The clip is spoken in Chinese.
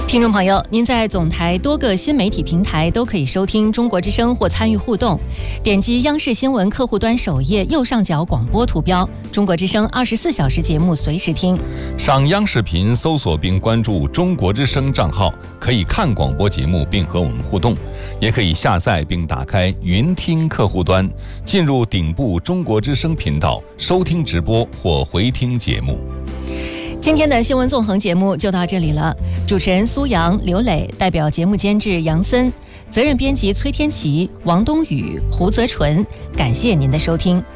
听众朋友，您在总台多个新媒体平台都可以收听中国之声或参与互动。点击央视新闻客户端首页右上角广播图标，中国之声24小时节目随时听。 上央视频搜索并关注中国之声账号，可以看广播节目并和我们互动，也可以下载并打开云听客户端，进入顶部中国之声频道收听直播或回听节目。 今天的新闻纵横节目就到这里了，主持人苏阳、刘磊，代表节目监制杨森，责任编辑崔天琪、王冬雨、胡泽纯，感谢您的收听。